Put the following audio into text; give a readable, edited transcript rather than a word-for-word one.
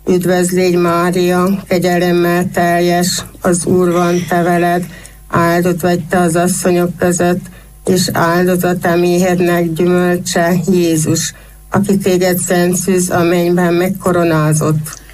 Üdvözl légy Mária, kegyelemmel teljes, az Úr van te veled, áldott vagy te az asszonyok között, és áldott a te méhednek gyümölcse, Jézus, aki téged szent szűz a mennyben megkoronázott.